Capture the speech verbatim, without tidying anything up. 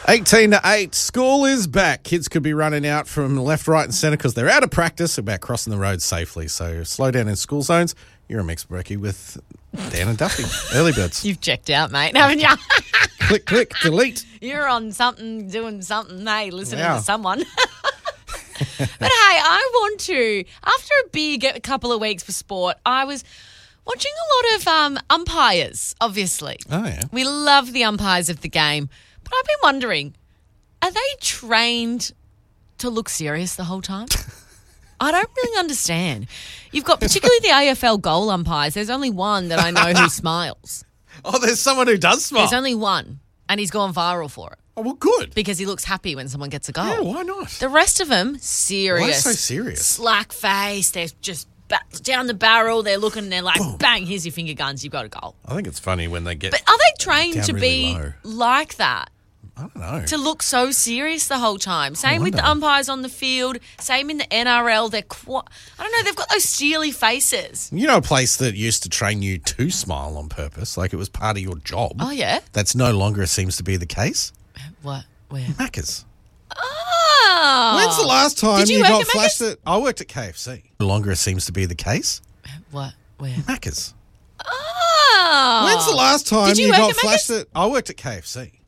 eighteen to eight, school is back. Kids could be running out from left, right and centre because they're out of practice about crossing the road safely. So slow down in school zones. You're a mixed brekkie with Dan and Duffy. Early birds. You've checked out, mate, haven't you? Click, click, delete. You're on something, doing something, hey, listening Yeah. to someone. But hey, I want to, after a big couple of weeks for sport, I was watching a lot of um, umpires, obviously. Oh, yeah. We love the umpires of the game. But I've been wondering, are they trained to look serious the whole time? I don't really understand. You've got particularly the A F L goal umpires. There's only one that I know who smiles. Oh, there's someone who does smile. There's only one, and he's gone viral for it Oh, well, good. because he looks happy when someone gets a goal. Yeah, why not? The rest of them, serious. Why so serious? Slack face. They're just ba- down the barrel. They're looking and they're like, bang, here's your finger guns. You've got a goal. I think it's funny when they get But are they trained down to really be low. like that? I don't know. To look so serious the whole time. Same with the wonder. umpires on the field. Same in the N R L. They're qu- I don't know. They've got those steely faces. You know a place that used to train you to smile on purpose, like it was part of your job? Oh, yeah? That's no longer seems to be the case? What? Where? Macca's. Oh. When's the last time Did you you work got at flashed Macca's? at... I worked at K F C. No longer seems to be the case? What? Where? Macca's. Oh. When's the last time Did you you work got at flashed Macca's? at... I worked at K F C.